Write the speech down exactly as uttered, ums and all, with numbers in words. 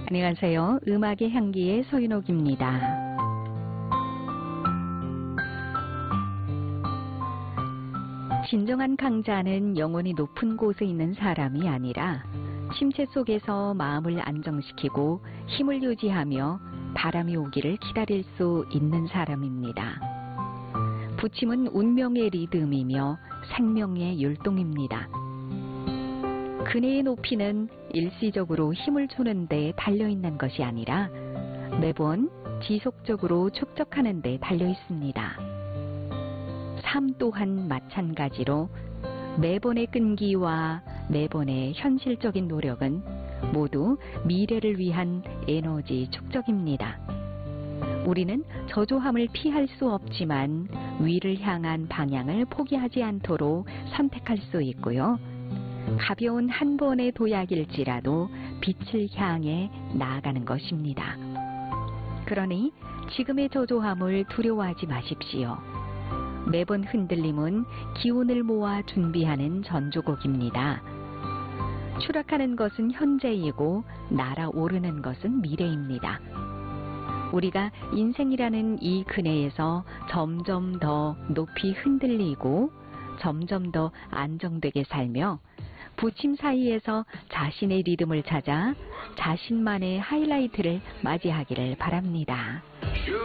안녕하세요. 음악의 향기의 서윤옥입니다. 진정한 강자는 영혼이 높은 곳에 있는 사람이 아니라 침체 속에서 마음을 안정시키고 힘을 유지하며 바람이 오기를 기다릴 수 있는 사람입니다. 부침은 운명의 리듬이며 생명의 율동입니다. 그네의 높이는 일시적으로 힘을 주는 데 달려있는 것이 아니라 매번 지속적으로 축적하는 데 달려있습니다. 삶 또한 마찬가지로 매번의 끈기와 매번의 현실적인 노력은 모두 미래를 위한 에너지 축적입니다. 우리는 저조함을 피할 수 없지만 위를 향한 방향을 포기하지 않도록 선택할 수 있고요. 가벼운 한 번의 도약일지라도 빛을 향해 나아가는 것입니다. 그러니 지금의 저조함을 두려워하지 마십시오. 매번 흔들림은 기운을 모아 준비하는 전조곡입니다. 추락하는 것은 현재이고 날아오르는 것은 미래입니다. 우리가 인생이라는 이 그네에서 점점 더 높이 흔들리고 점점 더 안정되게 살며 부침 사이에서 자신의 리듬을 찾아 자신만의 하이라이트를 맞이하기를 바랍니다.